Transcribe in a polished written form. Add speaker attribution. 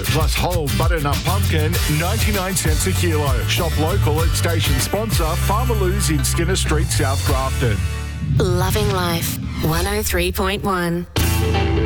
Speaker 1: plus whole butternut pumpkin, 99 cents a kilo. Shop local at station sponsor Farmer Lou's in Skinner Street, South Grafton.
Speaker 2: Loving Life, 103.1.